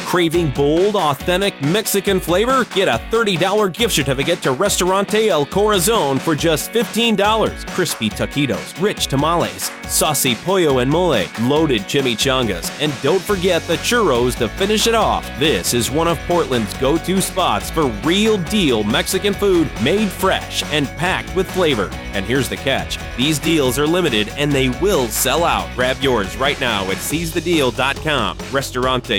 Craving bold, authentic Mexican flavor? Get a $30 gift certificate to Restaurante El Corazon for just $15. Crispy taquitos, rich tamales, saucy pollo and mole, loaded chimichangas, and don't forget the churros to finish it off. This is one of Portland's go-to spots for real deal Mexican food made fresh and packed with flavor. And here's the catch. These deals are limited and they will sell out. Grab yours right now at seizethedeal.com. Restaurante